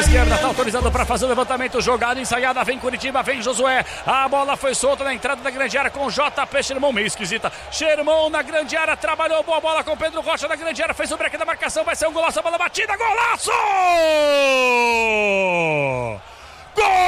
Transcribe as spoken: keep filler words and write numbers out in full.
esquerda, tá autorizado para fazer o levantamento, jogada ensaiada, vem Curitiba, vem Josué, a bola foi solta na entrada da grande área com J P Sherman, meio esquisita, Sherman na grande área, trabalhou boa bola com Pedro Rocha na grande área, fez o break da marcação, vai ser um golaço, a bola batida, golaço! Gol!